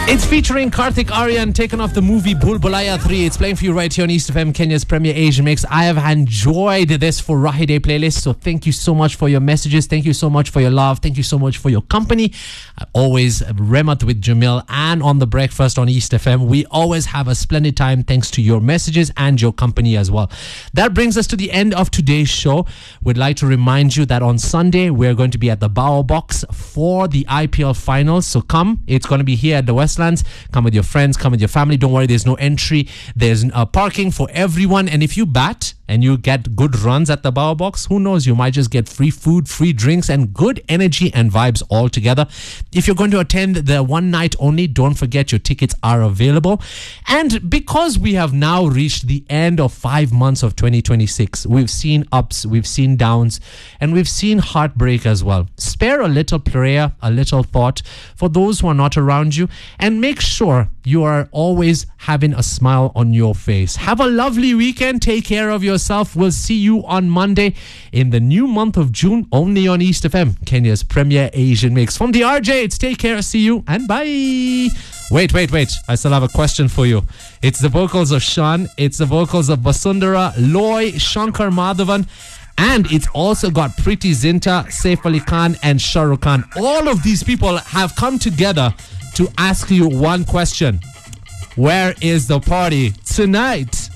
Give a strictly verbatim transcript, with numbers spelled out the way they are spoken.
It's featuring Karthik Aryan, taken off the movie Bhul Bhulaiya three. It's playing for you right here on East F M, Kenya's premier Asian mix. I have enjoyed this for Rahi Day playlist, so thank you so much for your messages. Thank you so much for your love. Thank you so much for your company. Uh, always Remat with Jamil and on the breakfast on East F M. We always have a splendid time thanks to your messages and your company as well. That brings us to the end of today's show. We'd like to remind you that on Sunday, we're going to be at the Bao Box for the I P L finals. So come, it's going to be here at the Westlands. Come with your friends, come with your family. Don't worry, there's no entry. There's uh, parking for everyone. And if you bat and you get good runs at the Bao Box, who knows, you might just get free food, free drinks, and good energy and vibes all together. If you're going to attend the one night only, don't forget your tickets are available. And because we have now reached the end of five months of twenty twenty-six, we've seen ups, we've seen downs, and we've seen heartbreak as well. Spare a little prayer, a little thought for those who are not around you, and make sure you are always having a smile on your face. Have a lovely weekend. Take care of yourself. We'll see you on Monday in the new month of June, only on East F M, Kenya's premier Asian mix. From the R J, it's take care, see you, and bye. Wait, wait, wait. I still have a question for you. It's the vocals of Sean. It's the vocals of Basundara, Loy, Shankar Madhavan. And it's also got Preeti Zinta, Saif Ali Khan, and Shah Rukh Khan. All of these people have come together to ask you one question. Where is the party tonight?